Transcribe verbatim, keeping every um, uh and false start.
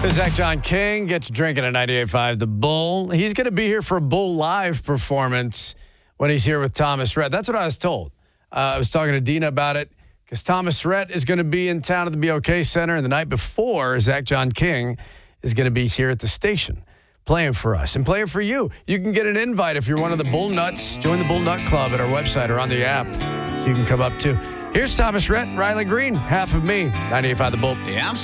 Zach John King gets drinking at ninety-eight point five The Bull. He's going to be here for a Bull Live performance when he's here with Thomas Rhett. That's what I was told. Uh, I was talking to Dina about it because Thomas Rhett is going to be in town at the B O K Center, and the night before, Zach John King is going to be here at the station playing for us and playing for you. You can get an invite if you're one of the Bull Nuts. Join the Bull Nut Club at our website or on the app so you can come up too. Here's Thomas Rhett, Riley Green, half of me, ninety-eight point five The Bull. Yeah, I'm